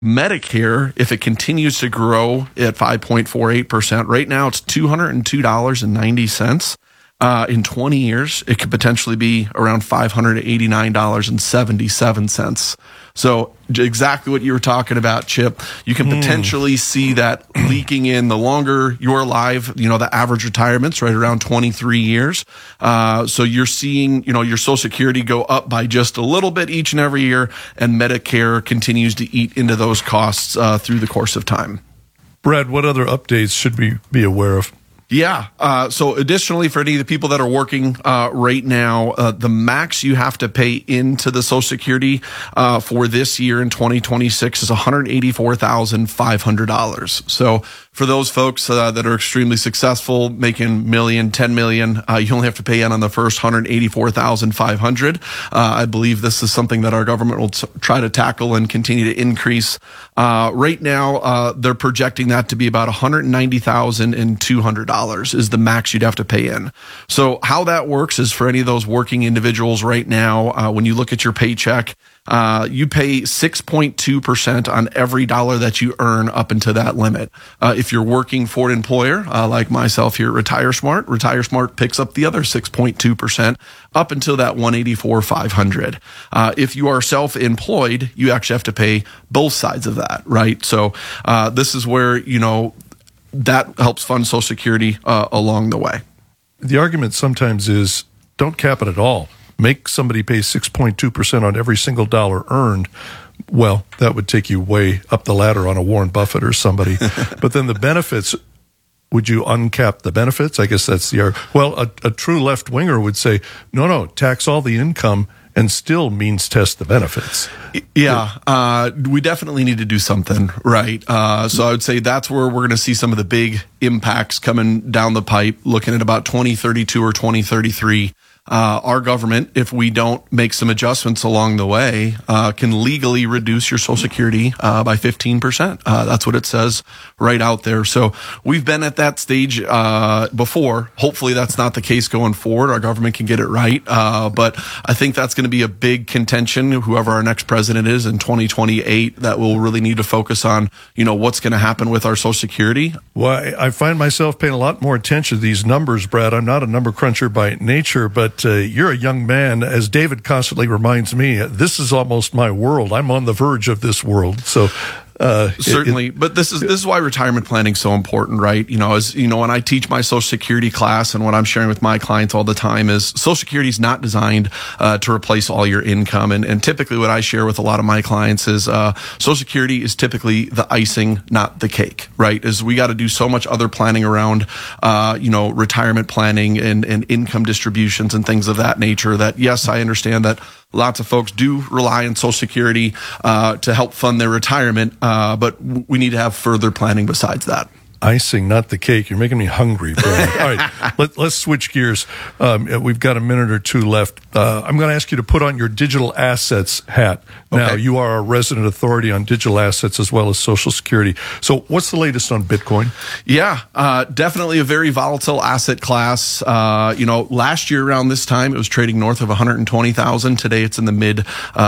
Medicare, if it continues to grow at 5.48%, right now it's $202.90. In 20 years, it could potentially be around $589.77. So exactly what you were talking about, Chip. You can potentially see that leaking in the longer you're alive. The average retirement's right around 23 years. So you're seeing, your Social Security go up by just a little bit each and every year, and Medicare continues to eat into those costs through the course of time. Brad, what other updates should we be aware of? Yeah. So additionally, for any of the people that are working right now, the max you have to pay into the Social Security for this year in 2026 is $184,500. So for those folks that are extremely successful, making $1 million, $10 million, you only have to pay in on the first $184,500. I believe this is something that our government will try to tackle and continue to increase. Right now, they're projecting that to be about $190,200 is the max you'd have to pay in. So how that works is for any of those working individuals right now, when you look at your paycheck, you pay 6.2% on every dollar that you earn up until that limit. If you're working for an employer, like myself here at RetireSmart picks up the other 6.2% up until that $184,500. If you are self-employed, you actually have to pay both sides of that, right? So this is where, that helps fund Social Security along the way. The argument sometimes is don't cap it at all. Make somebody pay 6.2% on every single dollar earned. Well, that would take you way up the ladder on a Warren Buffett or somebody. But then the benefits, would you uncap the benefits? I guess that's the argument. Well, a true left-winger would say, no, tax all the income and still means test the benefits. Yeah, we definitely need to do something, right? So I would say that's where we're going to see some of the big impacts coming down the pipe, looking at about 2032 or 2033. Our government, if we don't make some adjustments along the way, can legally reduce your Social Security by 15%. That's what it says right out there. So we've been at that stage before. Hopefully that's not the case going forward. Our government can get it right. But I think that's going to be a big contention, whoever our next president is in 2028, that will really need to focus on, what's going to happen with our Social Security. Well, I find myself paying a lot more attention to these numbers, Brad. I'm not a number cruncher by nature, but you're a young man. As David constantly reminds me, this is almost my world. I'm on the verge of this world. So certainly, but this is why retirement planning is so important, right? When I teach my Social Security class, and what I'm sharing with my clients all the time is Social Security is not designed to replace all your income. And typically what I share with a lot of my clients is Social Security is typically the icing, not the cake, right? Is we got to do so much other planning around, retirement planning and income distributions and things of that nature that, yes, I understand that lots of folks do rely on Social Security to help fund their retirement, but we need to have further planning besides that. Icing, not the cake. You're making me hungry, Brad. All right, let's switch gears. We've got a minute or two left. I'm going to ask you to put on your digital assets hat. Now, you are a resident authority on digital assets as well as Social Security. So what's the latest on Bitcoin? Yeah, definitely a very volatile asset class. Last year around this time, it was trading north of 120,000. Today, it's in the mid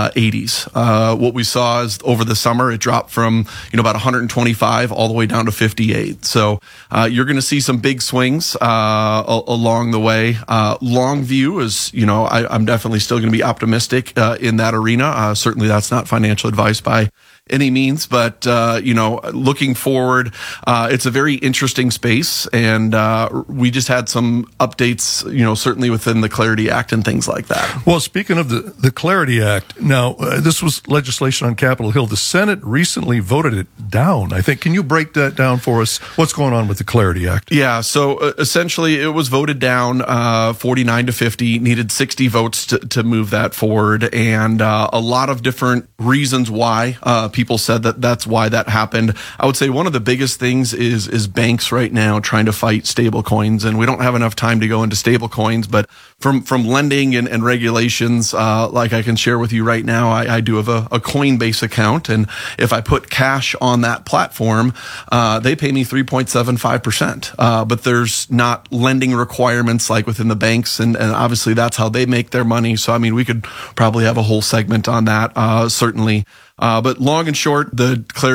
80s. What we saw is over the summer, it dropped from, about 125 all the way down to 58. So you're going to see some big swings along the way. Long view is, I'm definitely still going to be optimistic in that arena. Certainly that's not financial advice by any means, but looking forward, it's a very interesting space, and we just had some updates, certainly within the Clarity Act and things like that. Well, speaking of the Clarity Act, now this was legislation on Capitol Hill. The Senate recently voted it down, I think. Can you break that down for us? What's going on with the Clarity Act? Yeah, so essentially it was voted down 49 to 50, needed 60 votes to move that forward, and a lot of different reasons why people said that that's why that happened. I would say one of the biggest things is banks right now trying to fight stable coins, and we don't have enough time to go into stable coins, but from lending and regulations, like I can share with you right now, I do have a Coinbase account, and if I put cash on that platform, they pay me 3.75%. But there's not lending requirements like within the banks, and obviously that's how they make their money. So, we could probably have a whole segment on that. Certainly, But long and short, the Clarity